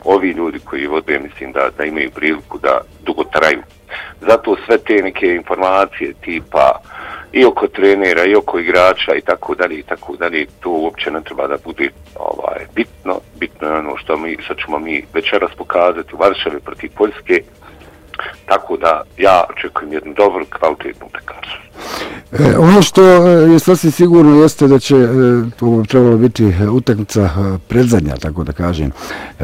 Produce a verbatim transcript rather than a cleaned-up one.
ovi ljudi koji vode, mislim da, da imaju priliku da dugo traju. Zato sve te neke informacije tipa i oko trenera, i oko igrača i tako dalje i tako dalje, to uopće ne treba da bude ovaj, bitno. Bitno je ono što mi, sad ćemo mi večeras pokazati u Varšavi protiv Poljske, tako da ja očekujem jednu dobru, kvalitetnu utakmicu. E, ono što je sasvim sigurno jeste da će, to trebalo biti utakmica predzadnja, tako da kažem,